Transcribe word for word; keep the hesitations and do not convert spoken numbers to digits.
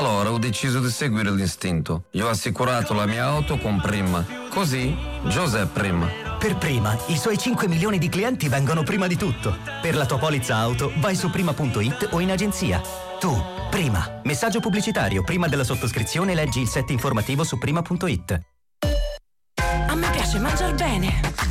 Allora ho deciso di seguire l'istinto. Io ho assicurato la mia auto con Prima. Così Giuseppe Prima. Per Prima, i suoi cinque milioni di clienti vengono prima di tutto. Per la tua polizza auto, vai su prima punto it o in agenzia. Tu, Prima. Messaggio pubblicitario. Prima della sottoscrizione leggi il set informativo su prima punto it. A me piace mangiar bene.